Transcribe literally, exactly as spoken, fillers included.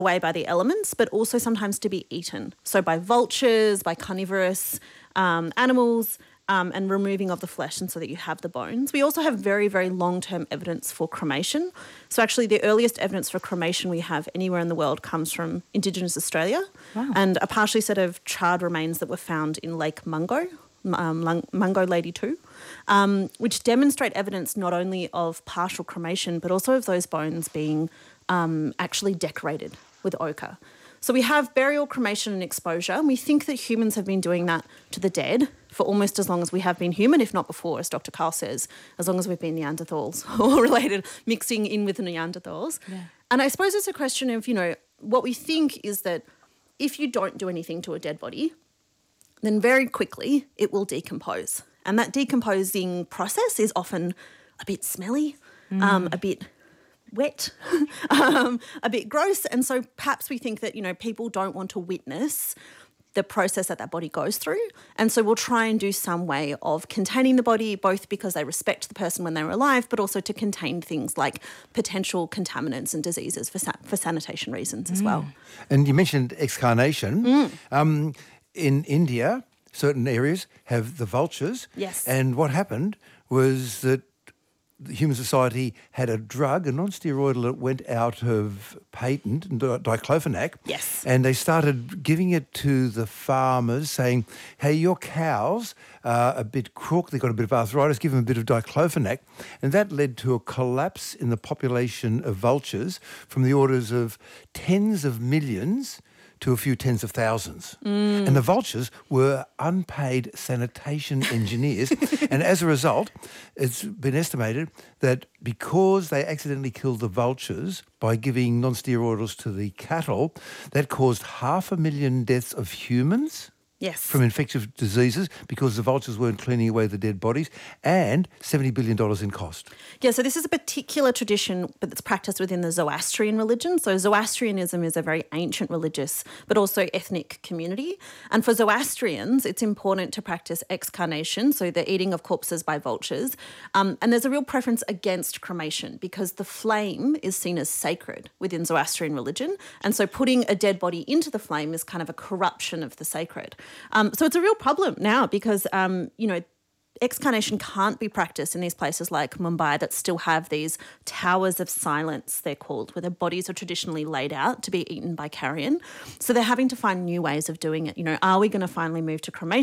away by the elements, but also sometimes to be eaten. So by vultures, by carnivorous um, animals, um, and removing of the flesh, and so that you have the bones. We also have very, very long-term evidence for cremation. So actually the earliest evidence for cremation we have anywhere in the world comes from Indigenous Australia. Wow. And a partially set of charred remains that were found in Lake Mungo, um, Lung- Mungo Lady two, um, which demonstrate evidence not only of partial cremation, but also of those bones being um, actually decorated with ochre. So we have burial, cremation and exposure, and we think that humans have been doing that to the dead for almost as long as we have been human, if not before, as Doctor Carl says, as long as we've been Neanderthals or related, mixing in with the Neanderthals. Yeah. And I suppose it's a question of, you know, what we think is that if you don't do anything to a dead body, then very quickly it will decompose. And that decomposing process is often a bit smelly, mm. um, a bit wet, um, a bit gross. And so perhaps we think that, you know, people don't want to witness the process that that body goes through. And so we'll try and do some way of containing the body, both because they respect the person when they were alive, but also to contain things like potential contaminants and diseases for sa- for sanitation reasons as Mm. well. And you mentioned excarnation. Mm. Um, in India, certain areas have the vultures. Yes. And what happened was that the human society had a drug, a non-steroidal, that went out of patent, di- diclofenac. Yes. And they started giving it to the farmers, saying, hey, your cows are a bit crook, they've got a bit of arthritis, give them a bit of diclofenac. And that led to a collapse in the population of vultures from the orders of tens of millions to a few tens of thousands. Mm. And the vultures were unpaid sanitation engineers. And as a result, it's been estimated that because they accidentally killed the vultures by giving non-steroidals to the cattle, that caused half a million deaths of humans Yes. from infectious diseases because the vultures weren't cleaning away the dead bodies, and seventy billion dollars in cost. Yeah, so this is a particular tradition but that's practiced within the Zoroastrian religion. So Zoroastrianism is a very ancient religious but also ethnic community. And for Zoroastrians, it's important to practice excarnation, so the eating of corpses by vultures. Um, and there's a real preference against cremation because the flame is seen as sacred within Zoroastrian religion. And so putting a dead body into the flame is kind of a corruption of the sacred. Um, so it's a real problem now because, um, you know, excarnation can't be practiced in these places like Mumbai that still have these towers of silence, they're called, where the bodies are traditionally laid out to be eaten by carrion. So they're having to find new ways of doing it. You know, are we going to finally move to cremation?